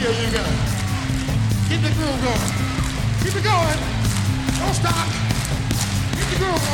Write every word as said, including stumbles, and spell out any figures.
Here you go. Keep the groove going. Keep it going. Don't stop. Keep the groove going.